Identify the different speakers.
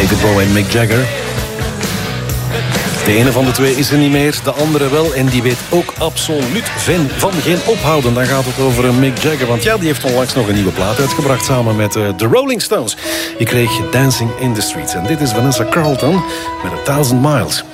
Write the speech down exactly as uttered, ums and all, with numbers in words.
Speaker 1: David Bowie en Mick Jagger. De ene van de twee is er niet meer, de andere wel. En die weet ook absoluut van, van geen ophouden. Dan gaat het over Mick Jagger. Want ja, die heeft onlangs nog een nieuwe plaat uitgebracht samen met uh, de Rolling Stones. Je kreeg Dancing in the Streets. En dit is Vanessa Carlton met A Thousand Miles.